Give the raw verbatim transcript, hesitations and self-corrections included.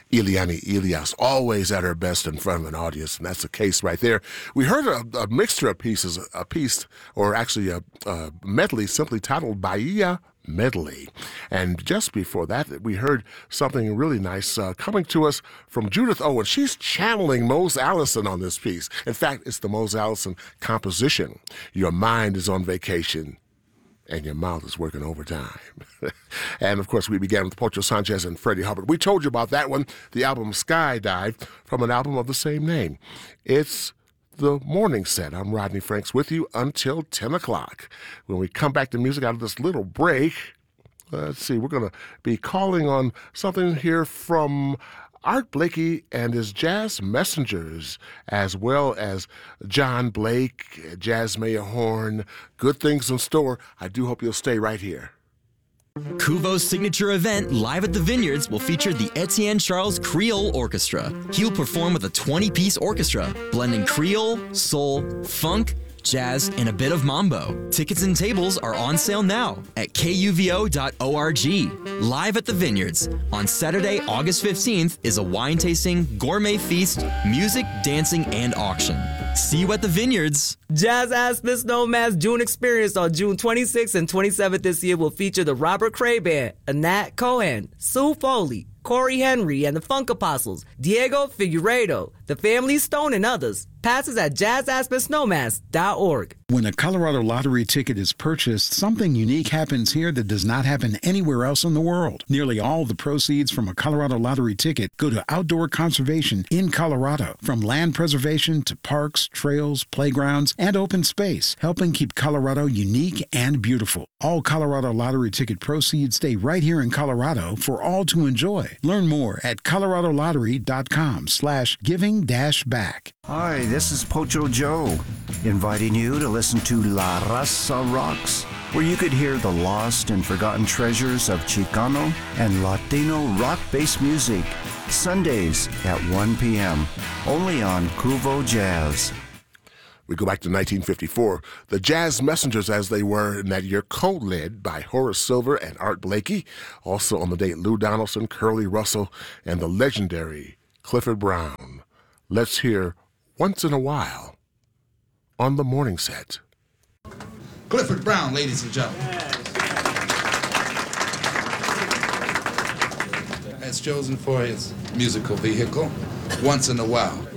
Eliane Elias, always at her best in front of an audience, and that's the case right there. We heard a, a mixture of pieces, a piece, or actually a, a medley simply titled Bahia Medley. And just before that, we heard something really nice uh, coming to us from Judith Owen. She's channeling Mose Allison on this piece. In fact, it's the Mose Allison composition. Your mind is on vacation, and your mouth is working overtime. And, of course, we began with Pocho Sanchez and Freddie Hubbard. We told you about that one, the album Skydive, from an album of the same name. It's the morning set. I'm Rodney Franks with you until ten o'clock. When we come back to music out of this little break, let's see, we're going to be calling on something here from Art Blakey and his Jazz Messengers, as well as John Blake, Jazz Mayor Horn. Good things in store. I do hope you'll stay right here. Kuvo's signature event, Live at the Vineyards, will feature the Etienne Charles Creole Orchestra. He'll perform with a twenty-piece orchestra, blending Creole, soul, funk, jazz, and a bit of mambo. Tickets and tables are on sale now at K U V O dot org. Live at the Vineyards on Saturday, August fifteenth is a wine tasting, gourmet feast, music, dancing, and auction. See you at the Vineyards. Jazz Aspen Snowman's June Experience on June twenty-sixth and twenty-seventh this year will feature the Robert Cray Band, Anat Cohen, Sue Foley, Corey Henry and the Funk Apostles, Diego Figueiredo, the Family Stone, and others. Passes at jazz aspen snowmass dot org. When a Colorado Lottery ticket is purchased, something unique happens here that does not happen anywhere else in the world. Nearly all the proceeds from a Colorado Lottery ticket go to outdoor conservation in Colorado, from land preservation to parks, trails, playgrounds, and open space, helping keep Colorado unique and beautiful. All Colorado Lottery ticket proceeds stay right here in Colorado for all to enjoy. Learn more at colorado lottery dot com slash giving dash back. Hi, this is Pocho Joe, inviting you to listen to La Raza Rocks, where you could hear the lost and forgotten treasures of Chicano and Latino rock-based music, Sundays at one p.m., only on Kuvo Jazz. We go back to nineteen fifty-four. The Jazz Messengers, as they were in that year, co-led by Horace Silver and Art Blakey. Also on the date, Lou Donaldson, Curly Russell, and the legendary Clifford Brown. Let's hear Once in a While on the morning set. Clifford Brown, ladies and gentlemen. Has chosen for his musical vehicle, Once in a While.